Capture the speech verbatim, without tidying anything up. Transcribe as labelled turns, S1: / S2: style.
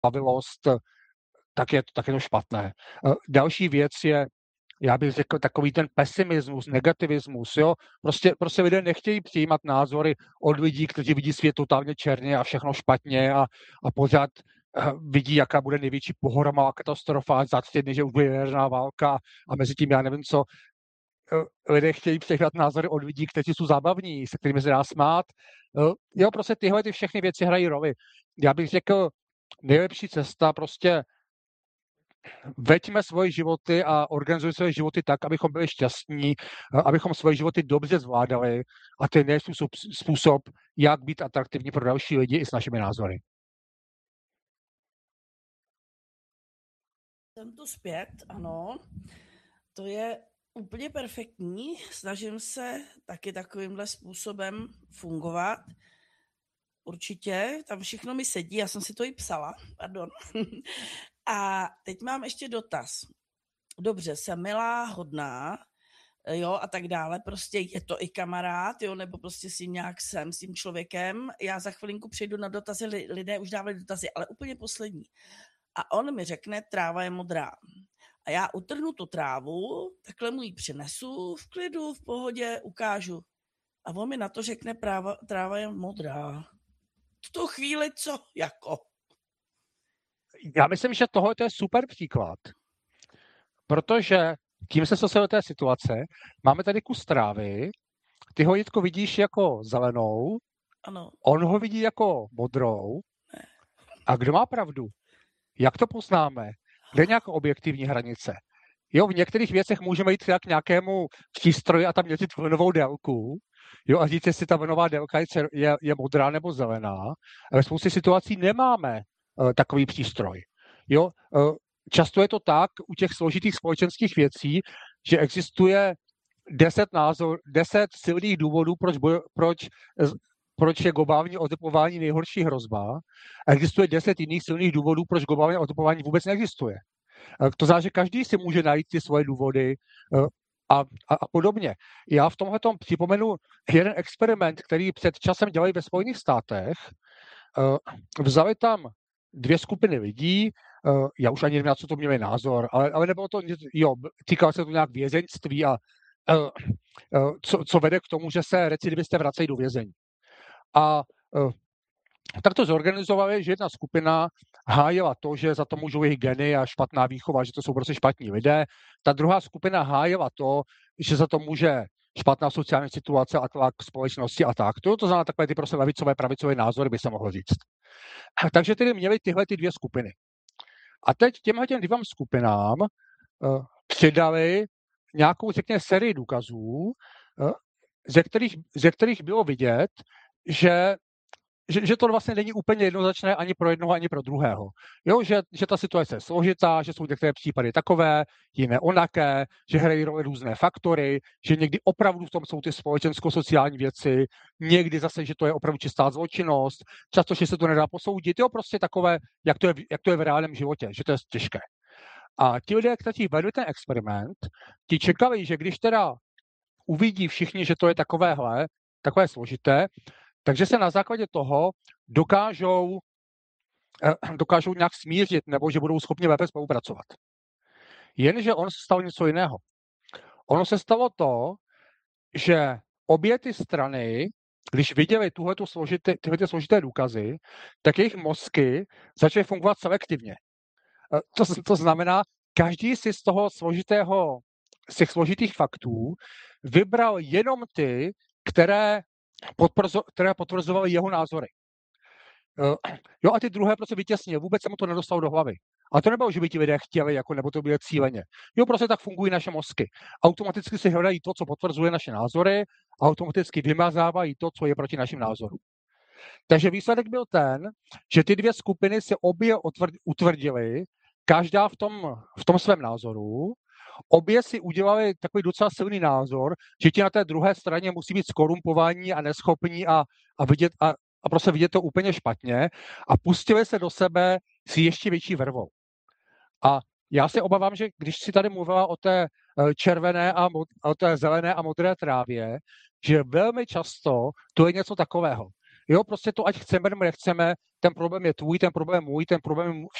S1: bavilivost, tak je, tak je to špatné. Další věc je, já bych řekl, takový ten pesimismus, negativismus, jo. Prostě, prostě lidé nechtějí přijímat názory od lidí, kteří vidí svět totálně černě a všechno špatně a, a pořád vidí, jaká bude největší pohromová katastrofa, za tři dny, že už bude jaderná válka a mezi tím já nevím co. Lidé chtějí přehrat názory od lidí, kteří jsou zábavní, se kterými se dá smát. Jo, prostě tyhle ty všechny věci hrají roli. Já bych řekl, nejlepší cesta prostě veďme svoje životy a organizujeme svoje životy tak, abychom byli šťastní, abychom svoje životy dobře zvládali a to je nejlepší způsob, jak být atraktivní pro další lidi i s našimi názory.
S2: Jsem tu zpět, ano. To je úplně perfektní. Snažím se taky takovýmhle způsobem fungovat. Určitě, tam všechno mi sedí, já jsem si to i psala, pardon. A teď mám ještě dotaz. Dobře, jsem milá, hodná, jo, a tak dále, prostě je to i kamarád, jo, nebo prostě si nějak jsem s tím člověkem. Já za chvilinku přejdu na dotazy, lidé už dávali dotazy, ale úplně poslední. A on mi řekne, tráva je modrá. A já utrhnu tu trávu, takhle mu ji přinesu, v klidu, v pohodě, ukážu. A on mi na to řekne, práva, tráva je modrá. V tu chvíli co? Jako?
S1: Já myslím, že tohle je super příklad. Protože tím se dostal do té situace, máme tady kus trávy, ty ho, Jitko, vidíš jako zelenou,
S2: ano.
S1: On ho vidí jako modrou.
S2: Ne.
S1: A kdo má pravdu? Jak to poznáme? Kde je nějaká objektivní hranice? Jo, v některých věcech můžeme jít k nějakému přístroji a tam měřit vlnovou délku, jo, a říct, jestli ta vlnová délka je, je, je modrá nebo zelená. A ve spoustě situací nemáme uh, takový přístroj. Jo, uh, často je to tak u těch složitých společenských věcí, že existuje deset názor, deset silných důvodů, proč, boj, proč, proč je globální oteplování nejhorší hrozba. A existuje deset jiných silných důvodů, proč globální oteplování vůbec neexistuje. To znamená, že každý si může najít ty svoje důvody a, a, a podobně. Já v tomhletom připomenu jeden experiment, který před časem dělají ve Spojených státech. Vzali tam dvě skupiny lidí, já už ani nevím, na co to měli názor, ale, ale nebylo to, jo, týkalo se to nějak vězeňství a co, co vede k tomu, že se recidivisté vracejí do vězení. A tak to zorganizovali, že jedna skupina hájila to, že za to můžou jejich geny a špatná výchova, že to jsou prostě špatní lidé. Ta druhá skupina hájila to, že za to může špatná sociální situace a tlak společnosti a tak. To, to znamená takové ty prostě levicové, pravicové názory, by se mohlo říct. Takže tedy měli tyhle ty dvě skupiny. A teď těmhle těm dvěm skupinám uh, přidali nějakou, řekněme, sérii důkazů, uh, ze kterých, ze kterých bylo vidět, že Že, že to vlastně není úplně jednoznačné ani pro jednoho, ani pro druhého. Jo, že, že ta situace je složitá, že jsou některé případy takové, jiné onaké, že hrají roli různé faktory, že někdy opravdu v tom jsou ty společensko-sociální věci, někdy zase, že to je opravdu čistá zločinnost, často, že se to nedá posoudit, jo, prostě takové, jak to je, jak to je v reálném životě, že to je těžké. A ti lidé, kteří vedli ten experiment, ti čekali, že když teda uvidí všichni, že to je takovéhle, takové složité, takže se na základě toho dokážou, dokážou nějak smířit nebo že budou schopni lépe spolupracovat. Jenže on se stalo něco jiného. Ono se stalo to, že obě ty strany, když viděli tuhleto složité, tyhle složité důkazy, tak jejich mozky začaly fungovat selektivně. To, to znamená, každý si z toho složitého, z těch složitých faktů vybral jenom ty, které které potvrzovaly jeho názory. Jo, a ty druhé prostě vytěsnil, vůbec se mu to nedostalo do hlavy. A to nebylo, že by ti lidé chtěli, jako, nebo to bylo cíleně. Jo, prostě tak fungují naše mozky. Automaticky si hledají to, co potvrzuje naše názory, a automaticky vymazávají to, co je proti našim názorům. Takže výsledek byl ten, že ty dvě skupiny se obě utvrdily, každá v tom, v tom svém názoru. Obě si udělali takový docela silný názor, že ti na té druhé straně musí být skorumpovaní a neschopní a, a, vidět, a, a prostě vidět to úplně špatně a pustili se do sebe s ještě větší vervou. A já se obávám, že když si tady mluvila o té červené a mod, o té zelené a modré trávě, že velmi často to je něco takového. Jo, prostě to ať chceme nebo nechceme, ten problém je tvůj, ten problém je můj, ten problém je